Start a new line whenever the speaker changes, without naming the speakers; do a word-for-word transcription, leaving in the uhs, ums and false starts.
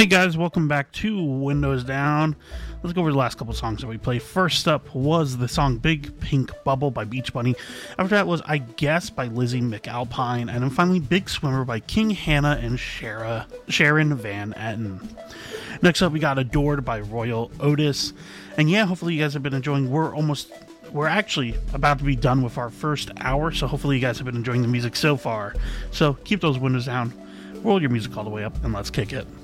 Hey guys, welcome back to Windows Down. Let's go over the last couple songs that we played. First up was the song Big Pink Bubble by Beach Bunny. After that was I Guess by Lizzie McAlpine. And then finally Big Swimmer by King Hannah and Shara, Sharon Van Etten. Next up we got Adored by Royal Otis. And yeah, hopefully you guys have been enjoying. We're almost, we're actually about to be done with our first hour. So hopefully you guys have been enjoying the music so far. So keep those windows down, roll your music all the way up, and let's kick it.